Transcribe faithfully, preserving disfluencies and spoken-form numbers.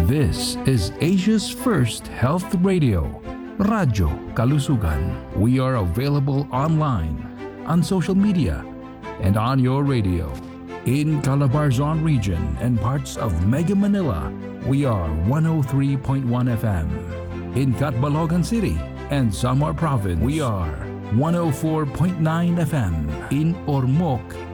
This is Asia's first health radio, Radyo Kalusugan. We are available online, on social media, and on your radio. In Calabarzon region and parts of Mega Manila, we are one oh three point one F M. In Catbalogan City and Samar Province, we are one oh four point nine F M. In Ormoc,